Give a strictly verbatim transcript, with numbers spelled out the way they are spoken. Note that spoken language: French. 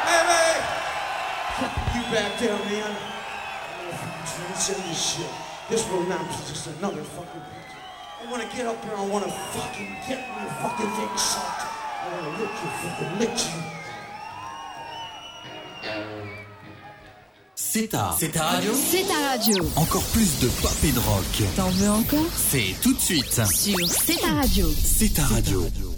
Hey, man! You back there, man. I'm gonna fucking transcend this shit. This romance is just another fucking picture. I wanna get up there, I wanna fucking get my fucking thing sucked. I wanna lick you, fucking lick you. C'est ta, c'est ta radio. C'est ta radio. Encore plus de pop et de rock. T'en veux encore? C'est tout de suite Sur C'est ta radio. C'est ta radio.